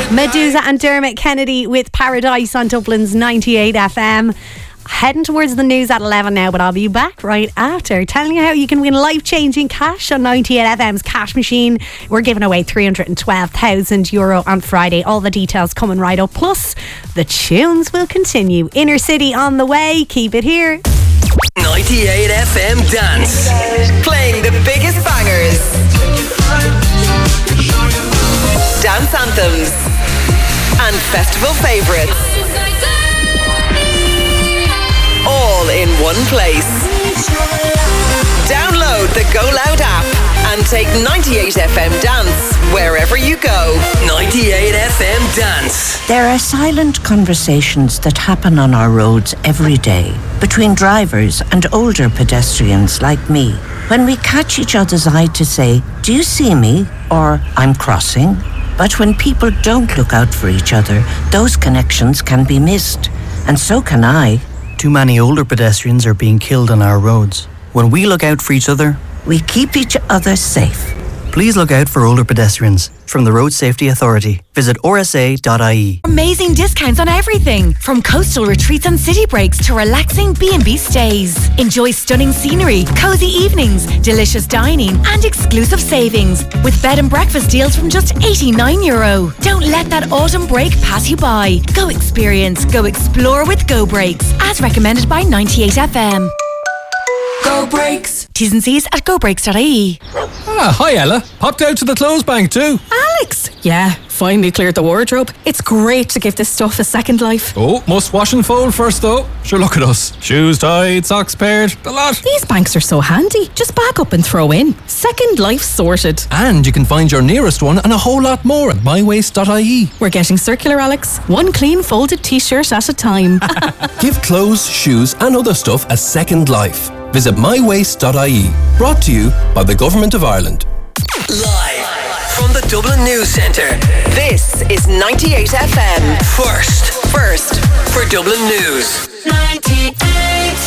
Medusa and Dermot Kennedy with Paradise on Dublin's 98 FM. Heading towards the news at 11 now, but I'll be back right after telling you how you can win life-changing cash on 98 FM's cash machine. We're giving away €312,000 on Friday. All the details coming right up. Plus, the tunes will continue. Inner City on the way. Keep it here. 98 FM Dance. Playing the biggest bangers. Dance anthems. And festival favourites. All in one place. Download the Go Loud app and take 98 FM Dance wherever you go. 98 FM Dance. There are silent conversations that happen on our roads every day between drivers and older pedestrians like me. When we catch each other's eye to say, "Do you see me?" or "I'm crossing." But when people don't look out for each other, those connections can be missed. And so can I. Too many older pedestrians are being killed on our roads. When we look out for each other, we keep each other safe. Please look out for older pedestrians. From the Road Safety Authority. Visit rsa.ie. Amazing discounts on everything. From coastal retreats and city breaks to relaxing B&B stays. Enjoy stunning scenery, cosy evenings, delicious dining and exclusive savings. With bed and breakfast deals from just €89. Don't let that autumn break pass you by. Go experience, go explore with Go Breaks. As recommended by 98 FM. Go Breaks. T's and C's at gobreaks.ie. Hi Ella. Popped out to the clothes bank too. Alex! Yeah, finally cleared the wardrobe. It's great to give this stuff a second life. Oh, must wash and fold first though. Sure, look at us. Shoes tied, socks paired, the lot. These banks are so handy. Just back up and throw in. Second life sorted. And you can find your nearest one and a whole lot more at mywaste.ie. We're getting circular, Alex. One clean folded t-shirt at a time. Give clothes, shoes and other stuff a second life. Visit mywaste.ie. Brought to you by the Government of Ireland. Live from the Dublin News Centre. This is 98 FM. First for Dublin News. 98.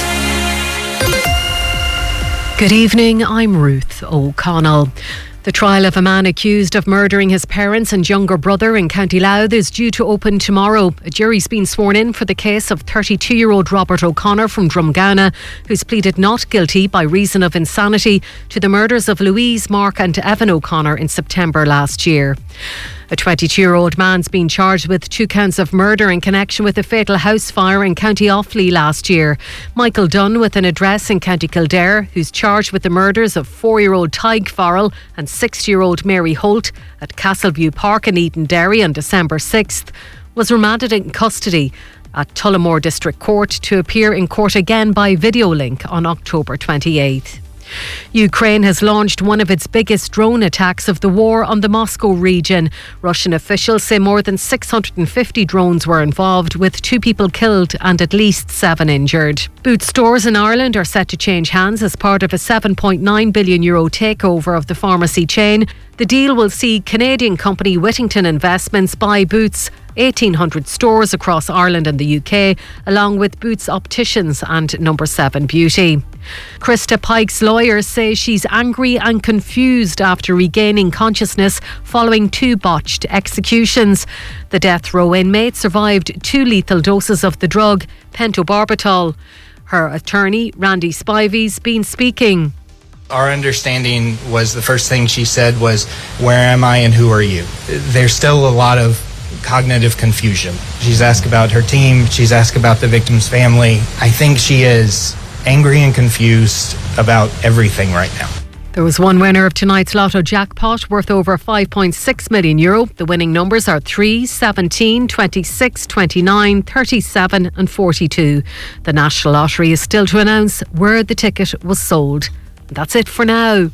Good evening, I'm Ruth O'Connell. The trial of a man accused of murdering his parents and younger brother in County Louth is due to open tomorrow. A jury's been sworn in for the case of 32-year-old Robert O'Connor from Drumgana, who's pleaded not guilty by reason of insanity to the murders of Louise, Mark and Evan O'Connor in September last year. A 22-year-old man's been charged with 2 counts of murder in connection with a fatal house fire in County Offaly last year. Michael Dunn, with an address in County Kildare, who's charged with the murders of 4-year-old Tig Farrell and 6-year-old Mary Holt at Castleview Park in Edenderry on December 6th, was remanded in custody at Tullamore District Court to appear in court again by video link on October 28th. Ukraine has launched one of its biggest drone attacks of the war on the Moscow region. Russian officials say more than 650 drones were involved, with 2 people killed and at least 7 injured. Boots stores in Ireland are set to change hands as part of a €7.9 billion takeover of the pharmacy chain. The deal will see Canadian company Whittington Investments buy Boots' 1,800 stores across Ireland and the UK, along with Boots Opticians and Number 7 Beauty. Krista Pike's lawyers say she's angry and confused after regaining consciousness following 2 botched executions. The death row inmate survived 2 lethal doses of the drug, pentobarbital. Her attorney, Randy Spivey's been speaking. Our understanding was the first thing she said was, "Where am I and who are you?" There's still a lot of cognitive confusion. She's asked about her team. She's asked about the victim's family. I think she is angry and confused about everything right now. There was one winner of tonight's lotto jackpot worth over €5.6 million. The winning numbers are 3, 17, 26, 29, 37 and 42. The National Lottery is still to announce where the ticket was sold. That's it for now.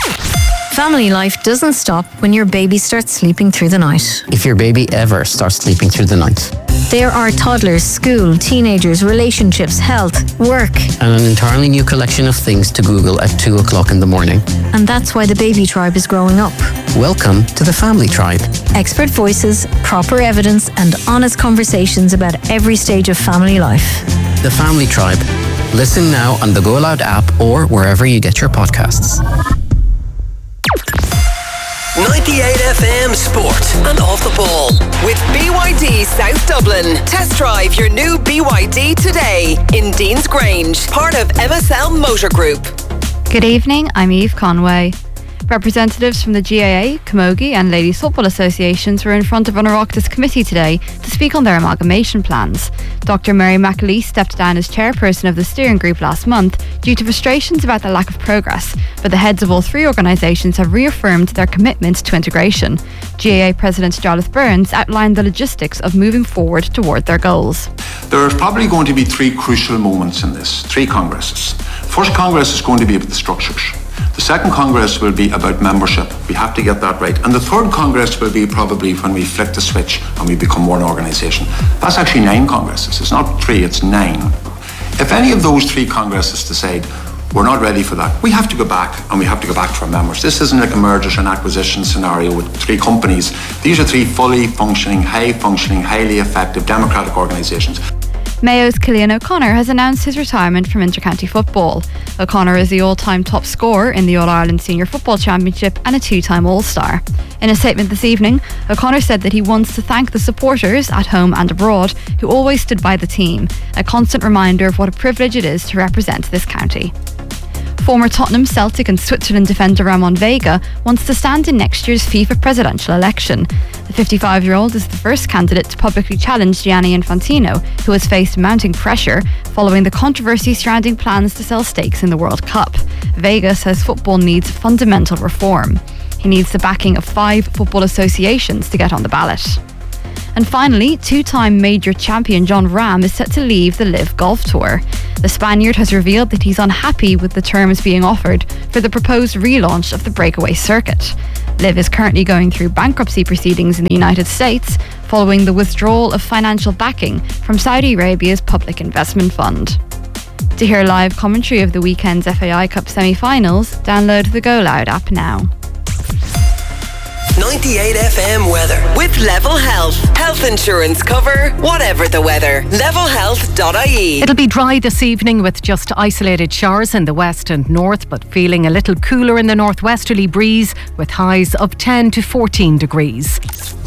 Family life doesn't stop when your baby starts sleeping through the night. If your baby ever starts sleeping through the night. There are toddlers, school, teenagers, relationships, health, work. And an entirely new collection of things to Google at 2 o'clock in the morning. And that's why the baby tribe is growing up. Welcome to the Family Tribe. Expert voices, proper evidence and honest conversations about every stage of family life. The Family Tribe. Listen now on the Go Loud app or wherever you get your podcasts. 98 FM Sport and Off the Ball with BYD South Dublin. Test drive your new BYD today in Dean's Grange, part of MSL Motor Group. Good evening, I'm Eve Conway. Representatives from the GAA, Camogie and Ladies Football Associations were in front of an Oireachtas committee today to speak on their amalgamation plans. Dr Mary McAlee stepped down as chairperson of the steering group last month due to frustrations about the lack of progress, but the heads of all three organisations have reaffirmed their commitment to integration. GAA President Jarlath Burns outlined the logistics of moving forward toward their goals. There are probably going to be three crucial moments in this, three congresses. First Congress is going to be about the structures. The second Congress will be about membership. We have to get that right. And the third Congress will be probably when we flick the switch and we become one organisation. That's actually 9 Congresses. It's not 3, it's 9. If any of those 3 Congresses decide we're not ready for that, we have to go back, and we have to go back to our members. This isn't like a mergers and acquisition scenario with 3 companies. These are 3 fully functioning, highly effective democratic organisations. Mayo's Cillian O'Connor has announced his retirement from intercounty football. O'Connor is the all-time top scorer in the All-Ireland Senior Football Championship and a 2-time All-Star. In a statement this evening, O'Connor said that he wants to thank the supporters at home and abroad who always stood by the team, a constant reminder of what a privilege it is to represent this county. Former Tottenham, Celtic and Switzerland defender Ramon Vega wants to stand in next year's FIFA presidential election. The 55-year-old is the first candidate to publicly challenge Gianni Infantino, who has faced mounting pressure following the controversy surrounding plans to sell stakes in the World Cup. Vega says football needs fundamental reform. He needs the backing of 5 football associations to get on the ballot. And finally, 2-time major champion Jon Rahm is set to leave the LIV Golf Tour. The Spaniard has revealed that he's unhappy with the terms being offered for the proposed relaunch of the breakaway circuit. LIV is currently going through bankruptcy proceedings in the United States following the withdrawal of financial backing from Saudi Arabia's Public Investment Fund. To hear live commentary of the weekend's FAI Cup semi-finals, download the Go Loud app now. 98 FM weather with Level Health. Health insurance cover, whatever the weather. Levelhealth.ie. It'll be dry this evening with just isolated showers in the west and north, but feeling a little cooler in the northwesterly breeze with highs of 10 to 14 degrees.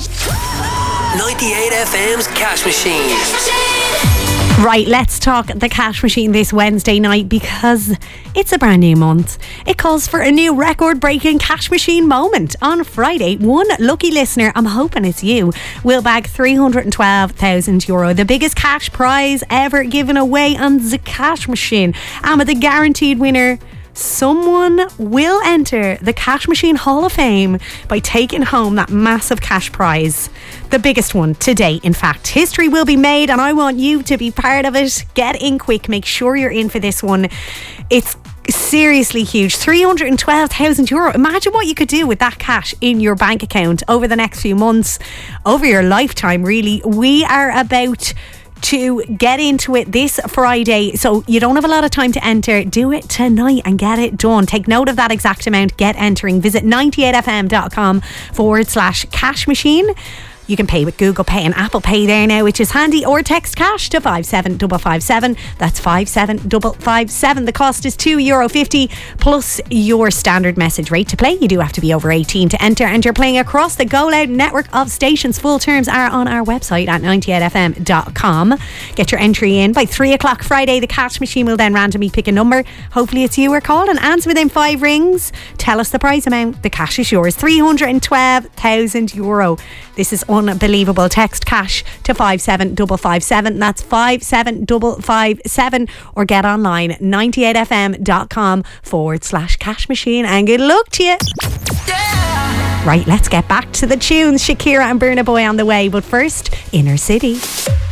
98 FM's Cash Machine. Right, let's talk the Cash Machine this Wednesday night because it's a brand new month. It calls for a new record-breaking Cash Machine moment. On Friday, one lucky listener, I'm hoping it's you, will bag €312,000, the biggest cash prize ever given away on the Cash Machine. And with the guaranteed winner, someone will enter the Cash Machine Hall of Fame by taking home that massive cash prize. The biggest one to date, in fact. History will be made and I want you to be part of it. Get in quick. Make sure you're in for this one. It's seriously huge. €312,000. Imagine what you could do with that cash in your bank account over the next few months, over your lifetime, really. We are about to get into it this Friday, so you don't have a lot of time to enter. Do it tonight and get it done. Take note of that exact amount. Get entering. Visit 98fm.com/cash machine. You can pay with Google Pay and Apple Pay there now, which is handy, or text cash to 57557. That's 57557. The cost is €2.50 plus your standard message rate to play. You do have to be over 18 to enter, and you're playing across the Go Loud network of stations. Full terms are on our website at 98fm.com. Get your entry in by 3 o'clock Friday. The Cash Machine will then randomly pick a number. Hopefully it's you we're calling. Answer within 5 rings. Tell us the prize amount. The cash is yours. €312,000. This is unbelievable. Text cash to 57557. That's 57557, or get online 98fm.com/cash machine, and good luck to you. Right, let's get back to the tunes. Shakira and Burna Boy on the way, but first, Inner City.